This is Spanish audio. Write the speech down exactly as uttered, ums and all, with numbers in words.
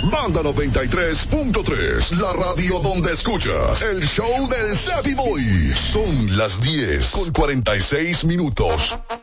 Banda noventa y tres punto tres, la radio donde escuchas el show del Savvy Boy. Son las diez con cuarenta y seis minutos.